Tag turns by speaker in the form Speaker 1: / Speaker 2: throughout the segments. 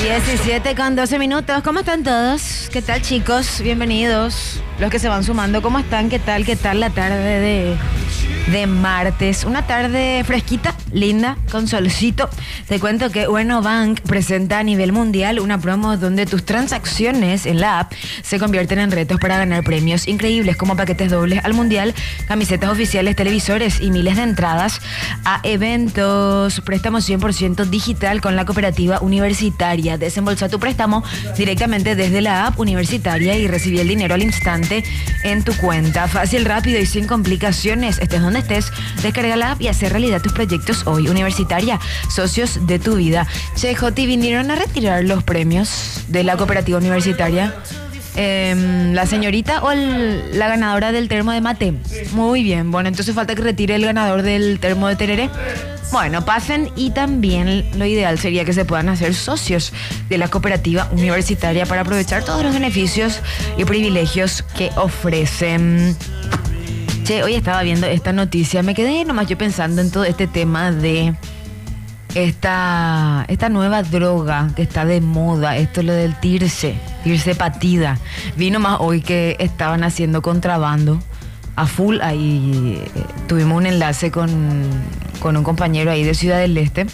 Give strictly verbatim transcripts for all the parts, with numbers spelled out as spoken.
Speaker 1: diecisiete con doce minutos. ¿Cómo están todos? ¿Qué tal, chicos? Bienvenidos. Los que se van sumando, ¿cómo están? ¿Qué tal? ¿Qué tal la tarde de, de martes? Una tarde fresquita, linda, con solcito. Te cuento que Bueno Bank presenta a nivel mundial una promo donde tus transacciones en la app se convierten en retos para ganar premios increíbles como paquetes dobles al mundial, camisetas oficiales, televisores y miles de entradas a eventos. Préstamo cien por ciento digital con la cooperativa universitaria. Desembolsa tu préstamo directamente desde la app universitaria y recibí el dinero al instante en tu cuenta. Fácil, rápido y sin complicaciones. Estés donde estés, descarga la app y hacer realidad tus proyectos hoy. Universitaria, socios de tu vida. Che, Joti, vinieron a retirar los premios de la cooperativa universitaria. Eh, la señorita o el, la ganadora del termo de mate. Muy bien, bueno, entonces falta que retire el ganador del termo de tereré. Bueno, pasen, y también lo ideal sería que se puedan hacer socios de la cooperativa universitaria para aprovechar todos los beneficios y privilegios que ofrecen. Che, hoy estaba viendo esta noticia, me quedé nomás yo pensando en todo este tema de esta, esta nueva droga que está de moda, esto lo del tirse, tirsepatida. Vi nomás hoy que estaban haciendo contrabando a full. Ahí eh, tuvimos un enlace con, con un compañero ahí de Ciudad del Este,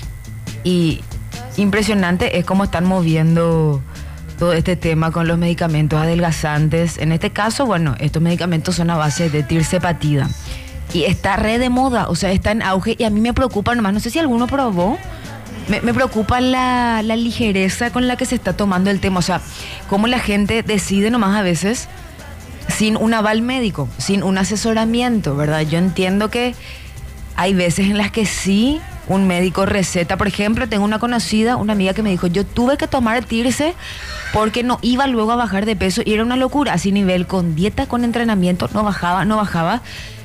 Speaker 1: y impresionante es cómo están moviendo todo este tema con los medicamentos adelgazantes. En este caso, bueno, estos medicamentos son a base de tirsepatida y está re de moda, o sea, está en auge, y a mí me preocupa nomás, no sé si alguno probó, me, me preocupa la, la ligereza con la que se está tomando el tema, o sea, cómo la gente decide nomás a veces sin un aval médico, sin un asesoramiento, ¿verdad? Yo entiendo que hay veces en las que sí un médico receta. Por ejemplo, tengo una conocida, una amiga que me dijo, yo tuve que tomar Tirse porque no iba luego a bajar de peso y era una locura, así nivel con dieta, con entrenamiento, no bajaba, no bajaba.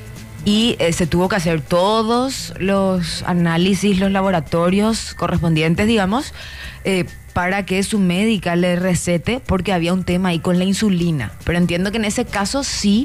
Speaker 1: Y eh, se tuvo que hacer todos los análisis, los laboratorios correspondientes, digamos, eh, para que su médica le recete, porque había un tema ahí con la insulina. Pero entiendo que en ese caso sí,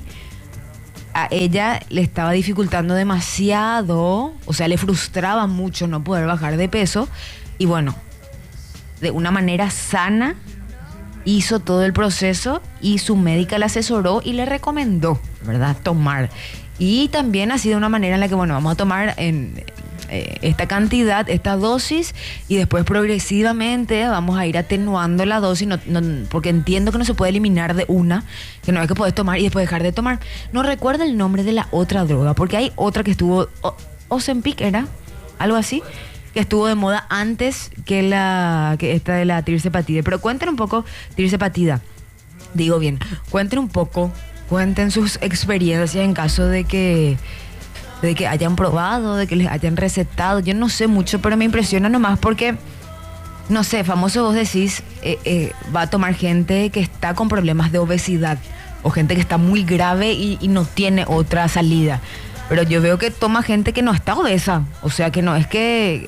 Speaker 1: a ella le estaba dificultando demasiado, o sea, le frustraba mucho no poder bajar de peso, y bueno, de una manera sana hizo todo el proceso y su médica la asesoró y le recomendó, ¿verdad?, tomar. Y también ha sido una manera en la que, bueno, vamos a tomar en eh, esta cantidad, esta dosis, y después progresivamente vamos a ir atenuando la dosis, no, no, porque entiendo que no se puede eliminar de una, que no es que puedes tomar y después dejar de tomar. No recuerdo el nombre de la otra droga, porque hay otra que estuvo, o, Ozempic era, algo así, que estuvo de moda antes que la que esta de la tirsepatida. Pero cuenten un poco, tirsepatida, digo bien, cuenten un poco, cuenten sus experiencias en caso de que de que hayan probado, de que les hayan recetado. Yo no sé mucho, pero me impresiona nomás porque, no sé, famoso vos decís, eh, eh, va a tomar gente que está con problemas de obesidad o gente que está muy grave y, y no tiene otra salida. Pero yo veo que toma gente que no está obesa, o sea, que no es que,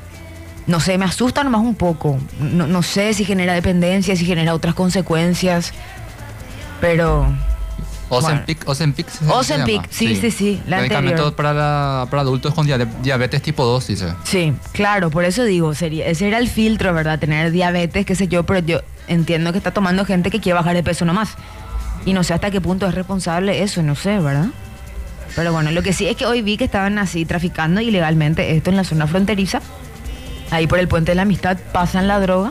Speaker 1: no sé, me asusta nomás un poco. No, no sé si genera dependencia, si genera otras consecuencias, pero...
Speaker 2: Ozempic, bueno. Ozempic, ¿se
Speaker 1: Ozempic, sí, sí, sí, sí, la
Speaker 2: medicamento
Speaker 1: anterior.
Speaker 2: para, la, para adultos con diabetes tipo dos, dice.
Speaker 1: Sí, claro, por eso digo, sería, ese era el filtro, ¿verdad? Tener diabetes, qué sé yo, pero yo entiendo que está tomando gente que quiere bajar de peso nomás. Y no sé hasta qué punto es responsable eso, no sé, ¿verdad? Pero bueno, lo que sí es que hoy vi que estaban así traficando ilegalmente esto en la zona fronteriza. Ahí por el Puente de la Amistad pasan la droga.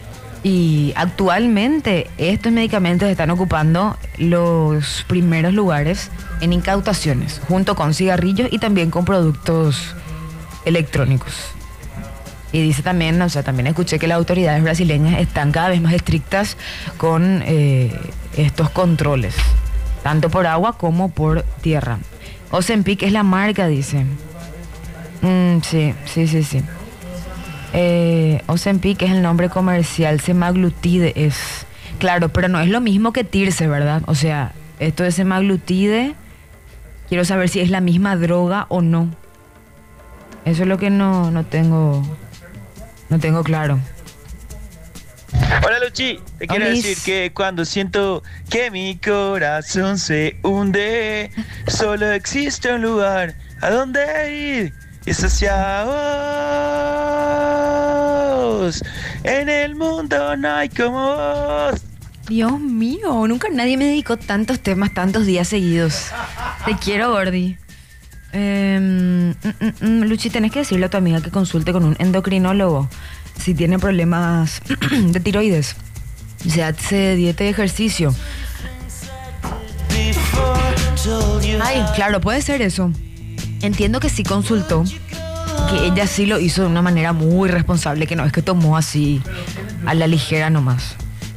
Speaker 1: Y actualmente estos medicamentos están ocupando los primeros lugares en incautaciones, junto con cigarrillos y también con productos electrónicos. Y dice también, o sea, también escuché que las autoridades brasileñas están cada vez más estrictas con eh, estos controles, tanto por agua como por tierra. Ozempic es la marca, dice. Mm, sí, sí, sí, sí. Eh, Ozempic es el nombre comercial, semaglutide es, claro, pero no es lo mismo que Tirse, ¿verdad? O sea, esto de semaglutide, quiero saber si es la misma droga o no. Eso es lo que no, no tengo, no tengo claro.
Speaker 3: Hola Luchi, te quiero
Speaker 1: Olis.
Speaker 3: decir que cuando siento que mi corazón se hunde, solo existe un lugar a donde ir, y es hacia vos. En el mundo no hay como vos.
Speaker 1: Dios mío, nunca nadie me dedicó tantos temas, tantos días seguidos. Te quiero, Gordi. Eh, mm, mm, mm, Luchi, tenés que decirle a tu amiga que consulte con un endocrinólogo si tiene problemas de tiroides. Se hace dieta y ejercicio. Ay, claro, puede ser eso. Entiendo que sí consultó, que ella sí lo hizo de una manera muy responsable, que no es que tomó así a la ligera nomás.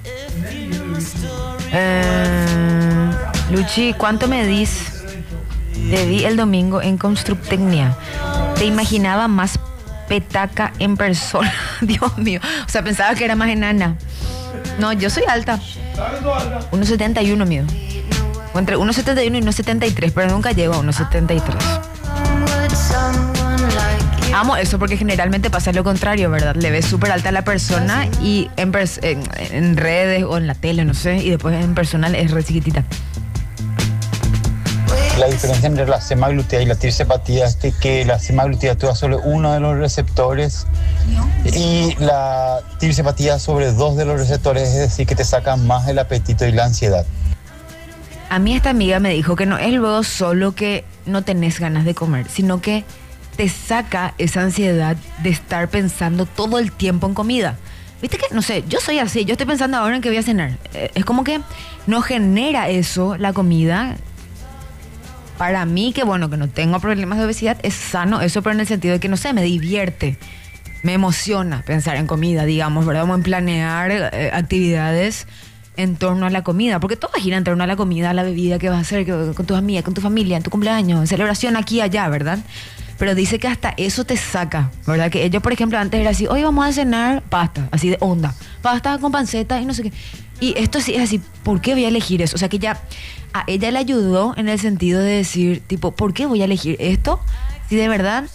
Speaker 1: Eh, Luchi, ¿cuánto medís? Te vi el domingo en Constructecnia. Te imaginaba más petaca en persona. Dios mío. O sea, pensaba que era más enana. No, yo soy alta. uno setenta y uno mío. O entre uno setenta y uno y uno setenta y tres, pero nunca llego a uno setenta y tres. Amo eso porque generalmente pasa lo contrario, ¿verdad? Le ves súper alta a la persona y en, pers- en, en redes o en la tele, no sé, y después en personal es re chiquitita.
Speaker 4: La diferencia entre la semaglutida y la tirsepatía es que, que la semaglutida actúa sobre uno de los receptores y la tirsepatía sobre dos de los receptores, es decir, que te sacan más el apetito y la ansiedad.
Speaker 1: A mí esta amiga me dijo que no es luego solo que no tenés ganas de comer, sino que te saca esa ansiedad de estar pensando todo el tiempo en comida. Viste que, no sé, yo soy así, yo estoy pensando ahora en qué voy a cenar. Eh, es como que no genera eso la comida. Para mí, que bueno, que no tengo problemas de obesidad, es sano eso, pero en el sentido de que, no sé, me divierte, me emociona pensar en comida, digamos, ¿verdad? Como en planear eh, actividades en torno a la comida, porque todo gira en torno a la comida, a la bebida que vas a hacer que, con tus amigas, con tu familia, en tu cumpleaños, en celebración aquí y allá, ¿verdad? Pero dice que hasta eso te saca, ¿verdad? Que yo, por ejemplo, antes era así, hoy vamos a cenar pasta, así de onda, pasta con panceta y no sé qué. Y esto sí es así, ¿por qué voy a elegir eso? O sea, que ya a ella le ayudó en el sentido de decir, tipo, ¿por qué voy a elegir esto? Si de verdad,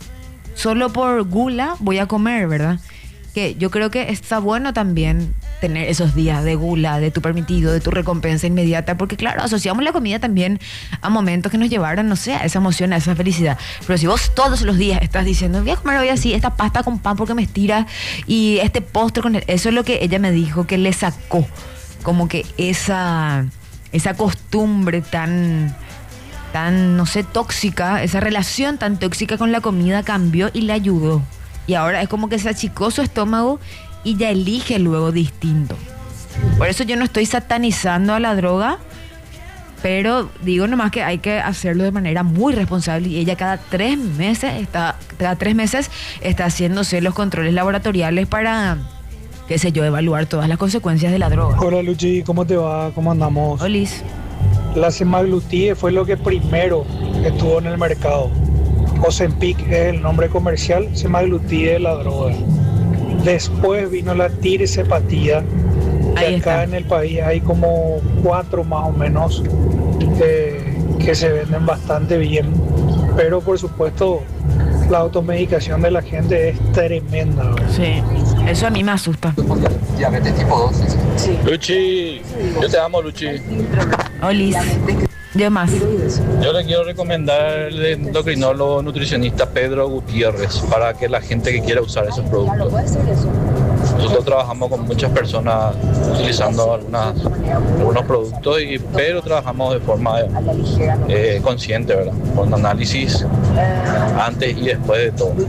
Speaker 1: solo por gula voy a comer, ¿verdad? Que yo creo que está bueno también tener esos días de gula, de tu permitido, de tu recompensa inmediata, porque claro, asociamos la comida también a momentos que nos llevaron, no sé, a esa emoción, a esa felicidad. Pero si vos todos los días estás diciendo, voy a comer hoy así, esta pasta con pan porque me estira, y este postre con el... Eso es lo que ella me dijo que le sacó, como que esa, esa costumbre tan, tan, no sé, tóxica, esa relación tan tóxica con la comida cambió y le ayudó. Y ahora es como que se achicó su estómago y ya elige luego distinto. Por eso yo no estoy satanizando a la droga, pero digo nomás que hay que hacerlo de manera muy responsable. Y ella cada tres meses está, cada tres meses está haciéndose los controles laboratoriales para, qué sé yo, evaluar todas las consecuencias de la droga.
Speaker 5: Hola Luchi, ¿cómo te va? ¿Cómo andamos?
Speaker 1: Olis.
Speaker 5: La semaglutide fue lo que primero estuvo en el mercado. Ozempic es el nombre comercial, semaglutide es la droga. Después vino la tirsepatía, que
Speaker 1: Ahí
Speaker 5: acá
Speaker 1: está.
Speaker 5: en el país hay como cuatro más o menos eh, que se venden bastante bien, pero por supuesto la automedicación de la gente es tremenda, ¿verdad?
Speaker 1: Sí, eso a mí me asusta.
Speaker 2: Diabetes tipo dos.
Speaker 1: Sí.
Speaker 6: Luchi, yo te amo, Luchi.
Speaker 1: Olis. Yo más.
Speaker 6: Yo le quiero recomendar el endocrinólogo nutricionista Pedro Gutiérrez para que la gente que quiera usar esos productos. Nosotros trabajamos con muchas personas utilizando algunas, algunos productos, y, pero trabajamos de forma eh, consciente, ¿verdad? Con análisis antes y después de todo.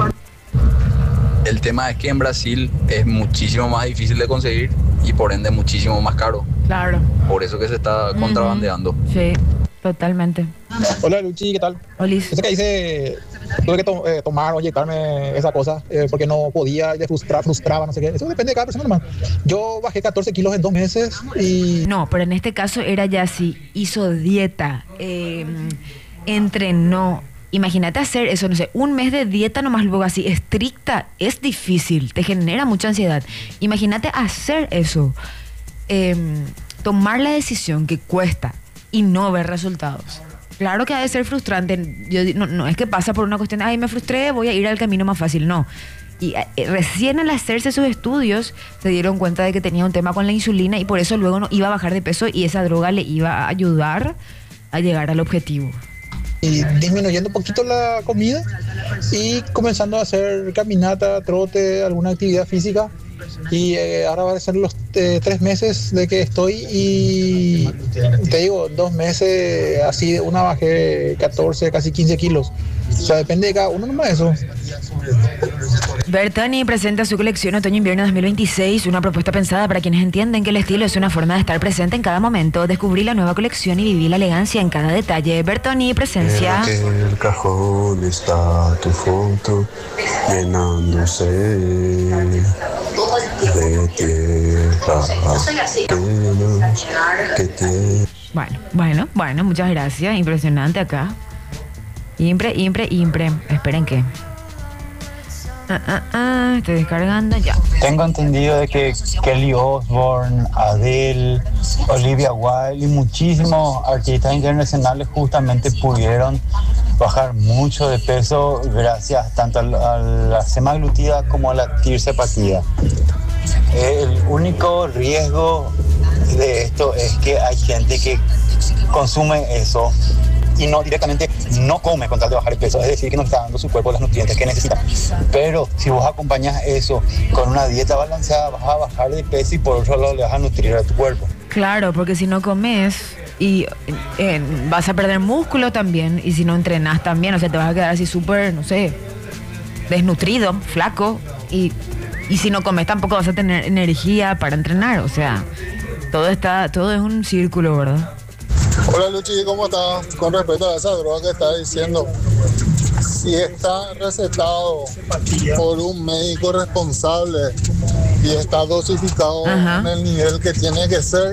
Speaker 7: El tema es que en Brasil es muchísimo más difícil de conseguir y por ende muchísimo más caro.
Speaker 1: Claro.
Speaker 7: Por eso que se está contrabandeando.
Speaker 1: Sí, totalmente.
Speaker 8: Hola Luchi, ¿qué tal?
Speaker 1: Olis.
Speaker 8: Ese que dice, tuve que to- eh, tomar o inyectarme esa cosa eh, porque no podía, y frustra, frustraba, no sé qué. Eso depende de cada persona nomás. Yo bajé catorce kilos en dos meses y...
Speaker 1: No, pero en este caso era ya así, hizo dieta, eh, entrenó. Imagínate hacer eso, no sé, un mes de dieta nomás luego así, estricta, es difícil, te genera mucha ansiedad. Imagínate hacer eso, eh, tomar la decisión que cuesta y no ver resultados. Claro que ha de ser frustrante. Yo, no, no es que pasa por una cuestión de, ay, me frustré, voy a ir al camino más fácil. No. Y eh, recién al hacerse sus estudios se dieron cuenta de que tenía un tema con la insulina y por eso luego no iba a bajar de peso y esa droga le iba a ayudar a llegar al objetivo.
Speaker 8: y disminuyendo un poquito la comida y comenzando a hacer caminata, trote, alguna actividad física Y eh, ahora van a ser los eh, tres meses de que estoy y te digo, dos meses así, de una bajé catorce, casi quince kilos. O sea, depende de cada uno nomás eso.
Speaker 1: Bertani presenta su colección Otoño-Invierno dos mil veintiséis, una propuesta pensada para quienes entienden que el estilo es una forma de estar presente en cada momento. Descubrí la nueva colección y viví la elegancia en cada detalle. Bertani presencia.
Speaker 9: En aquel cajón está tu foto llenándose de tierra. Que te...
Speaker 1: Bueno, bueno, bueno, muchas gracias. Impresionante acá. Impre, impre, impre. Esperen que... Ah, ah, ah, estoy descargando ya.
Speaker 4: Tengo entendido de que Kelly Osbourne, Adele, Olivia Wilde y muchísimos artistas internacionales justamente pudieron bajar mucho de peso gracias tanto a la semaglutida como a la tirzepatida. El único riesgo de esto es que hay gente que consume eso y no directamente no come con tal de bajar el peso, es decir, que no está dando su cuerpo los nutrientes que necesita. Pero si vos acompañas eso con una dieta balanceada, vas a bajar de peso y por otro lado le vas a nutrir a tu cuerpo.
Speaker 1: Claro, porque si no comes y eh, vas a perder músculo también, y si no entrenas también, o sea, te vas a quedar así súper, no sé, desnutrido, flaco, y, y si no comes tampoco vas a tener energía para entrenar, o sea, todo está, todo es un círculo, ¿verdad?
Speaker 10: Hola Luchi, ¿cómo estás? Con respecto a esa droga que estás diciendo, si está recetado por un médico responsable y está dosificado Ajá. en el nivel que tiene que ser,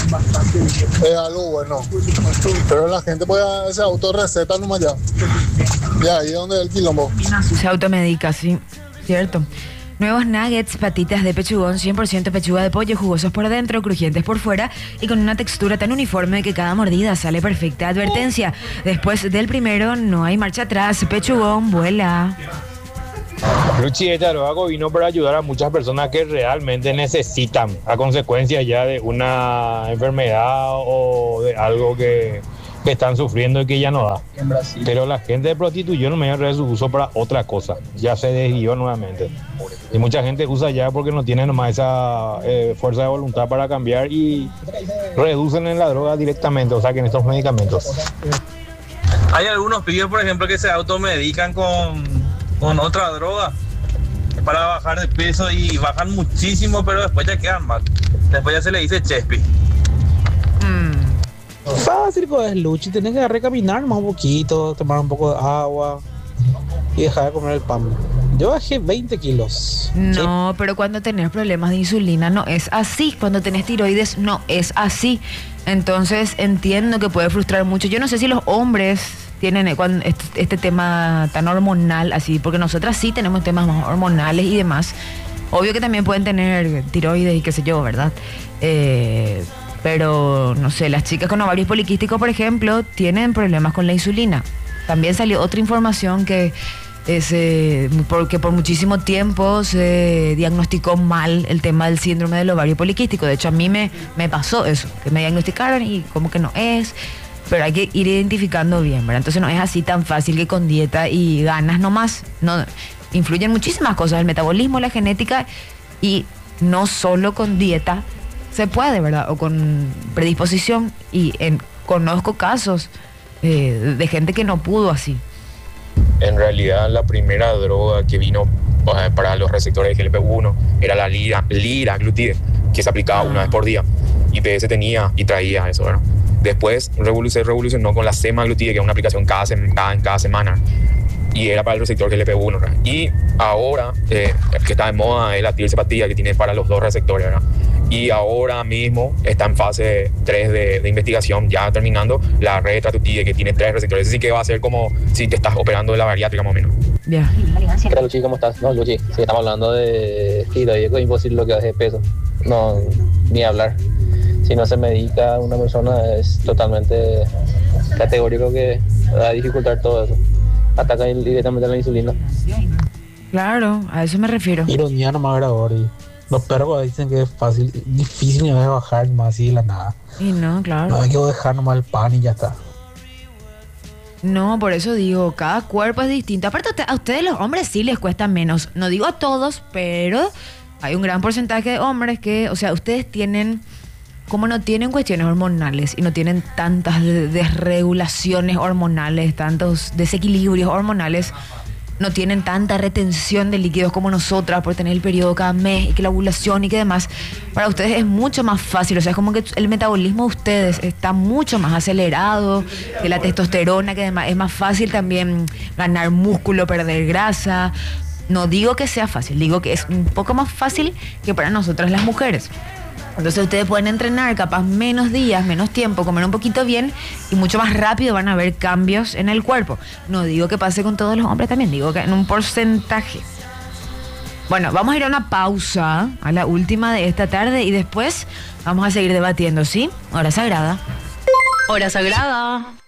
Speaker 10: es algo bueno. Pero la gente puede se autorreceta nomás ya. Y ahí es donde es el quilombo.
Speaker 1: Se automedica, sí, cierto. Nuevos nuggets, patitas de pechugón, cien por ciento pechuga de pollo, jugosos por dentro, crujientes por fuera y con una textura tan uniforme que cada mordida sale perfecta. Advertencia, después del primero no hay marcha atrás, pechugón vuela.
Speaker 11: Luchi, esta droga vino para ayudar a muchas personas que realmente necesitan, a consecuencia ya de una enfermedad o de algo que, que están sufriendo y que ya no da. Pero la gente prostituyó no me dio su uso para otra cosa, ya se desvió nuevamente. Y mucha gente usa ya porque no tiene nomás esa eh, fuerza de voluntad para cambiar y reducen en la droga directamente, o sea que en estos medicamentos.
Speaker 6: Hay algunos pibes, por ejemplo, que se automedican con, con otra droga para bajar de peso y bajan muchísimo, pero después ya quedan mal. Después ya se le dice chespi.
Speaker 8: Mm. Fácil, pues, Luchi, tenés que recaminar más un poquito, tomar un poco de agua y dejar de comer el pan. Yo bajé veinte kilos.
Speaker 1: No,
Speaker 8: ¿sí?
Speaker 1: Pero cuando tenés problemas de insulina no es así. Cuando tenés tiroides no es así. Entonces entiendo que puede frustrar mucho. Yo no sé si los hombres tienen este, este tema tan hormonal así, porque nosotras sí tenemos temas más hormonales y demás. Obvio que también pueden tener tiroides y qué sé yo, ¿verdad? Eh, pero no sé, las chicas con ovarios poliquísticos, por ejemplo, tienen problemas con la insulina. También salió otra información que es, eh, porque por muchísimo tiempo se diagnosticó mal el tema del síndrome del ovario poliquístico. De hecho, a mí me, me pasó eso, que me diagnosticaron y como que no es, pero hay que ir identificando bien, ¿verdad? Entonces no es así tan fácil que con dieta y ganas nomás. No, influyen muchísimas cosas, el metabolismo, la genética, y no solo con dieta se puede, ¿verdad? O con predisposición, y en, conozco casos eh, de gente que no pudo así.
Speaker 12: En realidad la primera droga que vino eh, para los receptores de G L P uno era la lira, liraglutide, que se aplicaba una vez por día. I P S tenía y traía eso, ¿verdad? Después se revolucionó con la semaglutide, que es una aplicación cada, cada, en cada semana, y era para el receptor G L P uno, ¿verdad? Y ahora, eh, que está de moda, es la tirzepatida, que tiene para los dos receptores, ¿verdad? Y ahora mismo está en fase tres de, de investigación, ya terminando la retratutide, que tiene tres receptores. Así que va a ser como si te estás operando de la bariátrica más o menos.
Speaker 1: Ya.
Speaker 13: Yeah. ¿Qué tal, Luchi? ¿Cómo estás? No, Luchi, si estamos hablando de tiroides, es imposible lo que baje de peso. No, ni hablar. Si no se medica una persona, es totalmente categórico que va a dificultar todo eso. Ataca directamente la insulina.
Speaker 1: Claro, a eso me refiero.
Speaker 8: Ironía nomás, Gregori. Los perros dicen que es fácil, difícil de bajar más así de la nada.
Speaker 1: Y no, claro.
Speaker 8: No hay que dejar nomás el pan y ya está.
Speaker 1: No, por eso digo, cada cuerpo es distinto. Aparte, a ustedes los hombres sí les cuesta menos. No digo a todos, pero hay un gran porcentaje de hombres que, o sea, ustedes tienen, como no tienen cuestiones hormonales y no tienen tantas de- desregulaciones hormonales, tantos desequilibrios hormonales, no tienen tanta retención de líquidos como nosotras por tener el periodo cada mes y que la ovulación y que demás, para ustedes es mucho más fácil, o sea, es como que el metabolismo de ustedes está mucho más acelerado, que la testosterona, que demás, es más fácil también ganar músculo, perder grasa. No digo que sea fácil, digo que es un poco más fácil que para nosotras las mujeres. Entonces ustedes pueden entrenar capaz menos días, menos tiempo, comer un poquito bien y mucho más rápido van a haber cambios en el cuerpo. No digo que pase con todos los hombres también, digo que en un porcentaje. Bueno, vamos a ir a una pausa, a la última de esta tarde, y después vamos a seguir debatiendo, ¿sí? Hora sagrada.
Speaker 14: Hora sagrada.